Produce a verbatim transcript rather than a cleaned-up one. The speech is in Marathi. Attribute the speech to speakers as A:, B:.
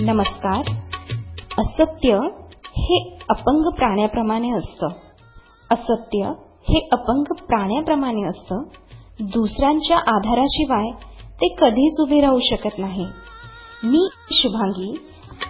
A: नमस्कार. असत्य हे अपंग प्राण्याप्रमाणे असतं. असत्य हे अपंग प्राण्याप्रमाणे असतं. दुसऱ्यांच्या आधाराशिवाय ते कधीच उभे राहू शकत नाही. मी शुभांगी